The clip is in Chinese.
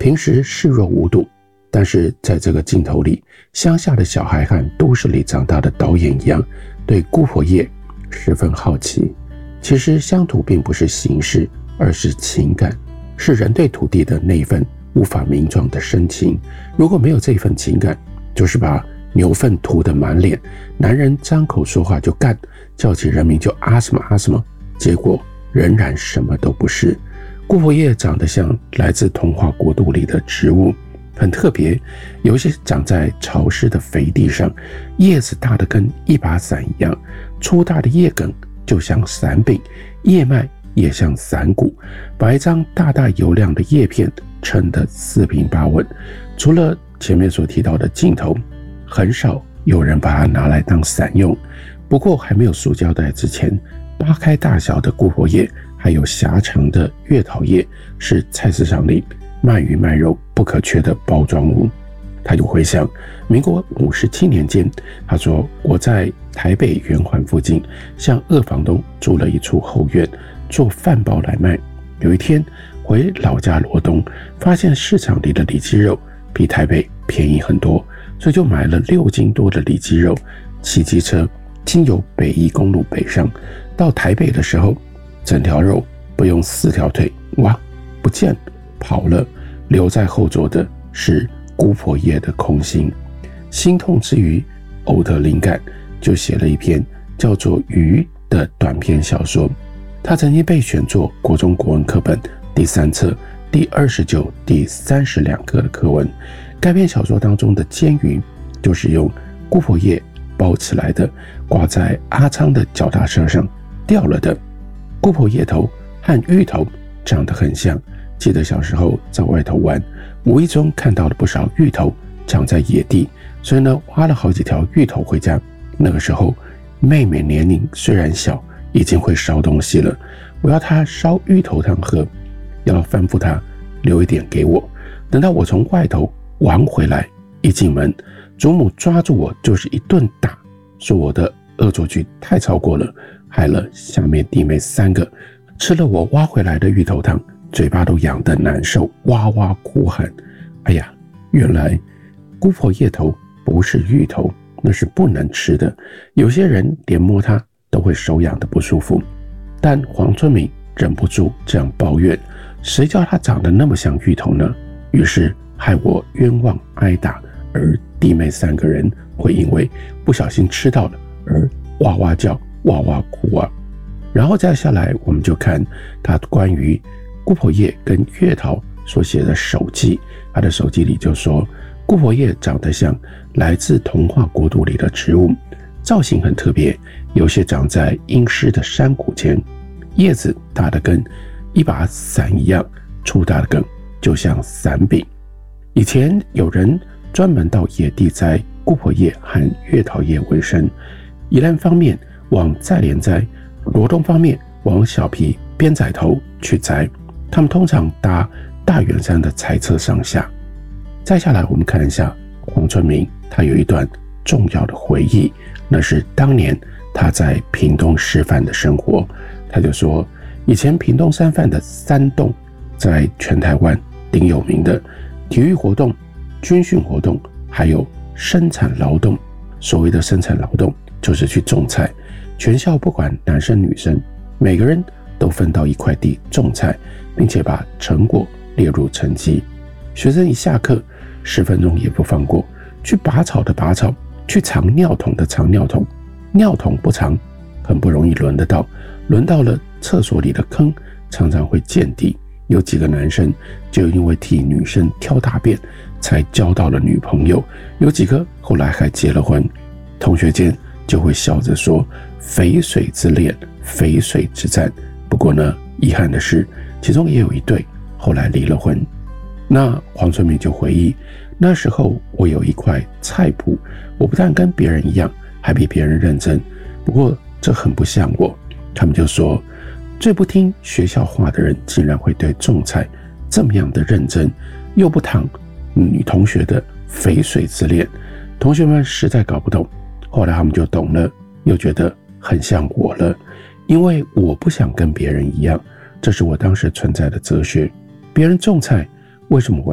平时视若无睹，但是在这个镜头里，乡下的小孩和都市里长大的导演一样，对姑婆叶十分好奇。其实乡土并不是形式，而是情感，是人对土地的那一份无法名状的深情。如果没有这一份情感，就是把牛粪涂得满脸，男人张口说话就干，叫起人名就啊什么啊什么，结果仍然什么都不是。姑婆叶长得像来自童话国度里的植物，很特别，有一些长在潮湿的肥地上，叶子大得跟一把伞一样，粗大的叶梗就像伞柄，叶脉也像伞骨，把一张大大油亮的叶片撑得四平八稳。除了前面所提到的镜头，很少有人把它拿来当伞用。不过还没有塑胶袋之前，扒开大小的姑婆叶还有狭长的月桃叶是菜市场里卖鱼卖肉不可缺的包装物。他就回想民国57年间，他说我在台北圆环附近向二房东租了一处后院做饭包来卖。有一天回老家罗东，发现市场里的里脊肉比台北便宜很多，所以就买了6斤多的里脊肉，骑机车经由北宜公路北上，到台北的时候，整条肉不用4条腿，哇，不见跑了，留在后座的是姑婆叶的空心。心痛之余偶得灵感，就写了一篇叫做《鱼》的短篇小说。他曾经被选作国中国文课本第3册第29、第32个的课文。该篇小说当中的煎鱼就是用姑婆叶包起来的，挂在阿昌的脚踏车上掉了的。姑婆叶头和芋头长得很像，记得小时候在外头玩，无意中看到了不少芋头长在野地，所以呢挖了好几条芋头回家。那个时候妹妹年龄虽然小，已经会烧东西了，我要她烧芋头汤喝，要吩咐她留一点给我。等到我从外头玩回来，一进门，祖母抓住我就是一顿打，说我的恶作剧太超过了，害了下面弟妹3个吃了我挖回来的芋头汤，嘴巴都痒得难受，哇哇哭喊。哎呀，原来姑婆叶头不是芋头，那是不能吃的，有些人连摸它都会手痒的不舒服。但黄春明忍不住这样抱怨，谁叫它长得那么像芋头呢？于是害我冤枉挨打，而弟妹3个人会因为不小心吃到了而哇哇叫哇哇哭啊。然后再下来我们就看他关于姑婆叶跟月桃所写的手记。他的手记里就说，姑婆叶长得像来自童话国度里的植物，造型很特别，有些长在阴湿的山谷间，叶子大的跟一把伞一样，粗大的根就像伞柄。以前有人专门到野地摘姑婆叶和月桃叶为生，宜兰方面往再连摘，罗东方面往小皮边仔头去摘，他们通常搭大圆山的财车上下。再下来我们看一下黄春明，他有一段重要的回忆，那是当年他在屏东师范的生活。他就说，以前屏东师范的3栋在全台湾顶有名的体育活动、军训活动还有生产劳动。所谓的生产劳动就是去种菜，全校不管男生女生，每个人都分到一块地种菜，并且把成果列入成绩。学生一下课10分钟也不放过，去拔草的拔草，去藏尿桶的藏尿桶，尿桶不藏很不容易轮得到，轮到了厕所里的坑常常会见底。有几个男生就因为替女生挑大便才交到了女朋友，有几个后来还结了婚。同学间就会笑着说，肥水之恋，肥水之战。不过呢，遗憾的是其中也有一对后来离了婚。那黄春明就回忆，那时候我有一块菜谱，我不但跟别人一样，还比别人认真，不过这很不像我。他们就说，最不听学校话的人竟然会对种菜这么样的认真，又不淌女同学的肥水之恋。同学们实在搞不懂，后来他们就懂了，又觉得很像我了，因为我不想跟别人一样，这是我当时存在的哲学。别人种菜为什么我